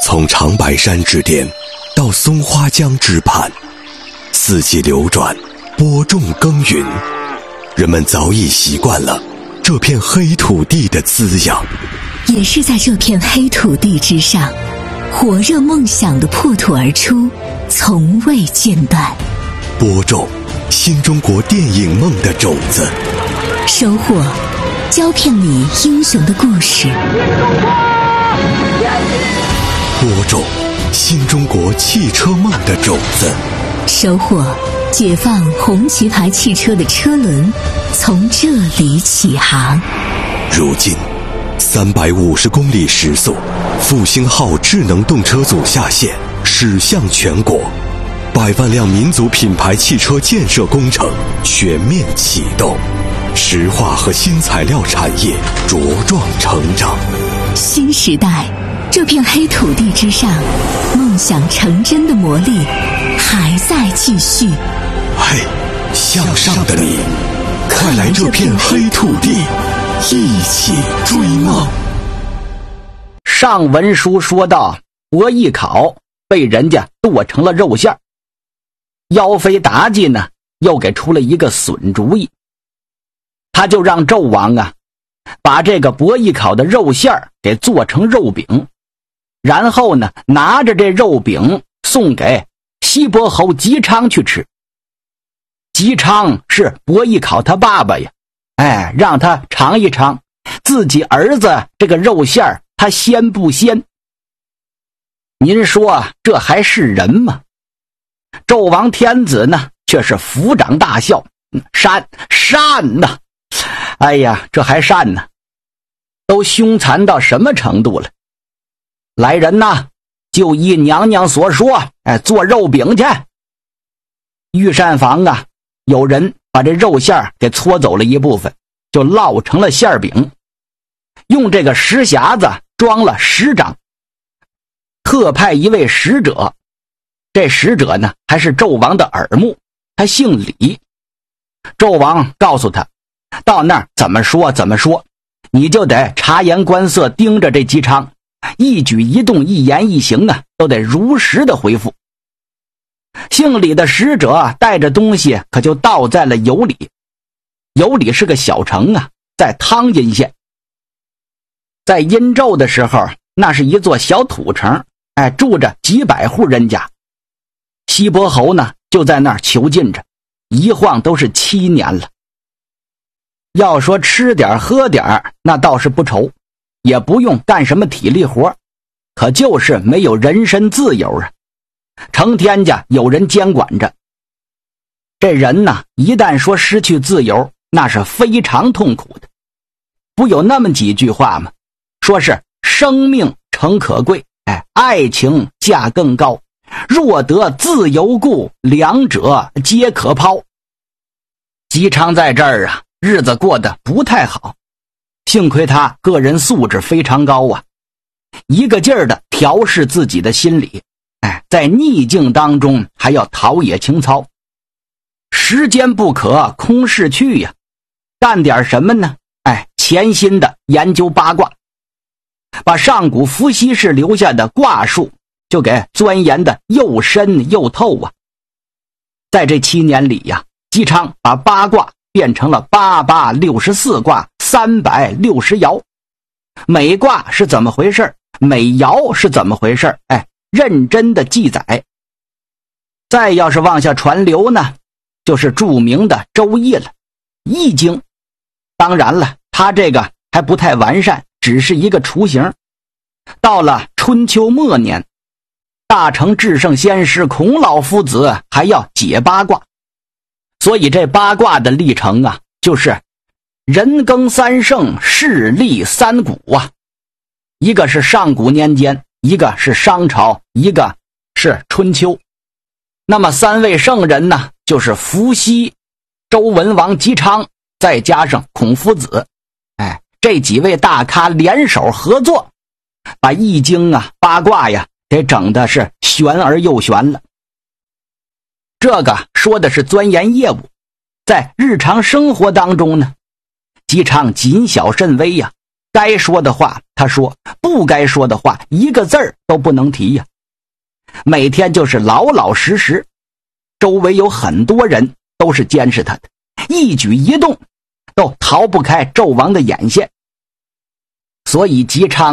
从长白山之巅到松花江之畔，四季流转，播种耕耘，人们早已习惯了这片黑土地的滋养。 也是在这片黑土地之上，火热梦想的破土而出，从未间断。 播种新中国电影梦的种子， 收获胶片里英雄的故事。 播种新中国汽车梦的种子， 收获解放红旗牌汽车的车轮从这里起航。 如今350公里时速，复兴号智能动车组下线，驶向全国，100万辆民族品牌汽车建设工程全面启动，石化和新材料产业茁壮成长。 新时代，这片黑土地之上，梦想成真的魔力还在继续。 嘿，向上的你，快来这片黑土地，一起追梦。 上文书说到，伯邑考被人家剁成了肉馅儿，妖妃妲己呢，又给出了一个损主意，他就让纣王啊，把这个伯邑考的肉馅儿给做成肉饼，然后呢，拿着这肉饼送给西伯侯姬昌去吃。姬昌是伯邑考他爸爸呀，让他尝一尝自己儿子这个肉馅儿他鲜不鲜？您说这还是人吗？纣王天子呢，却是抚掌大笑，善呐！哎呀，这还善呢？都凶残到什么程度了？来人呐，就依娘娘所说，做肉饼去。御膳房啊，有人把这肉馅儿给搓走了一部分，就烙成了馅饼，用这个石匣子装了10掌，特派一位使者，这使者呢还是纣王的耳目，他姓李。纣王告诉他，到那儿怎么说，你就得察言观色盯着这姬昌，一举一动一言一行啊，都得如实的回复。姓李的使者带着东西可就到在了有里。有里是个小城啊，在汤阴县。在殷纣的时候，那是一座小土城，住着几百户人家。西伯侯呢就在那儿囚禁着，一晃都是7年了。要说吃点喝点，那倒是不愁，也不用干什么体力活，可就是没有人身自由啊，成天家有人监管着。这人呢，一旦说失去自由，那是非常痛苦的。不有那么几句话吗？说是生命诚可贵，爱情价更高，若得自由故，两者皆可抛。姬昌在这儿啊，日子过得不太好，幸亏他个人素质非常高啊，一个劲儿的调试自己的心理，在逆境当中还要陶冶情操。时间不可空逝去呀，干点什么呢？潜心的研究八卦，把上古伏羲氏留下的卦术就给钻研的又深又透啊。在这7年里呀，姬昌把八卦变成了8864卦360爻，每卦是怎么回事，每爻是怎么回事，认真的记载。再要是往下传流呢，就是著名的周易了，易经。当然了，他这个还不太完善，只是一个雏形。到了春秋末年，大成至圣先师孔老夫子还要解八卦，所以这八卦的历程啊，就是人庚3盛，势利3古啊。一个是上古年间，一个是商朝，一个是春秋。那么3位圣人呢，就是伏羲、周文王姬昌，再加上孔夫子，这几位大咖联手合作，把易经啊、八卦呀给整的是玄而又玄了。这个说的是钻研业务，在日常生活当中呢，姬昌谨小慎微呀， 该说的话他说，不该说的话一个字儿都不能提呀。每天就是老老实实，周围有很多人都是监视他的，一举一动都逃不开纣王的眼线。所以姬昌